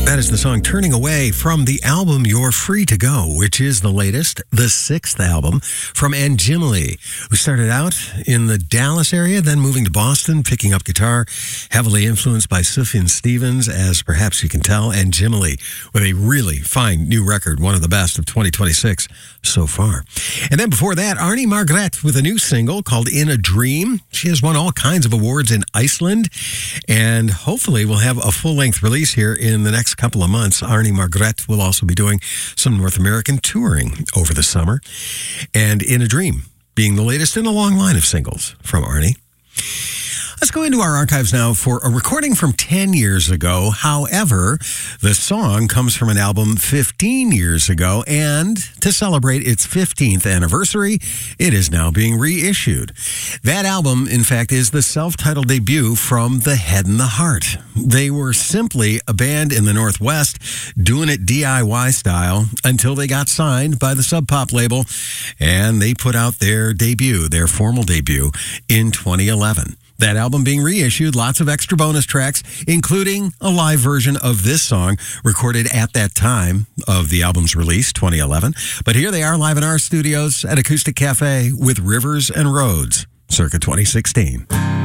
That is the song Turning Away from the album You're Free to Go, which is the latest, the 6th album from Anjimali, who started out in the Dallas area, then moving to Boston, picking up guitar, heavily influenced by Sufjan Stevens, as perhaps you can tell. Anjimali with a really fine new record, one of the best of 2026 so far. And then before that, Arnie Margret with a new single called In a Dream. She has won all kinds of awards in Iceland, and hopefully we'll have a full-length release here in the next couple of months. Arnie Margret will also be doing some North American touring over the summer. And In a Dream being the latest in a long line of singles from Arnie. Let's go into our archives now for a recording from 10 years ago. However, the song comes from an album 15 years ago, and to celebrate its 15th anniversary, it is now being reissued. That album, in fact, is the self-titled debut from The Head and the Heart. They were simply a band in the Northwest doing it DIY style until they got signed by the Sub Pop label, and they put out their debut, their formal debut, in 2011. That album being reissued, lots of extra bonus tracks, including a live version of this song recorded at that time of the album's release, 2011. But here they are live in our studios at Acoustic Cafe with Rivers and Roads, circa 2016.